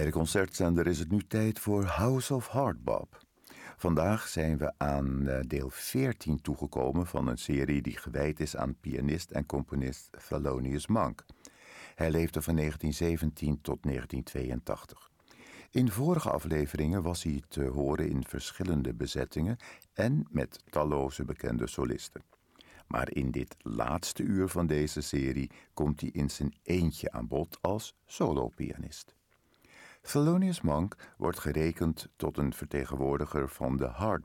de Concertzender is het nu tijd voor House of Hardbop. Vandaag zijn we aan deel 14 toegekomen van een serie die gewijd is aan pianist en componist Thelonious Monk. Hij leefde van 1917 tot 1982. In vorige afleveringen was hij te horen in verschillende bezettingen en met talloze bekende solisten. Maar in dit laatste uur van deze serie komt hij in zijn eentje aan bod als solopianist. Thelonious Monk wordt gerekend tot een vertegenwoordiger van de hard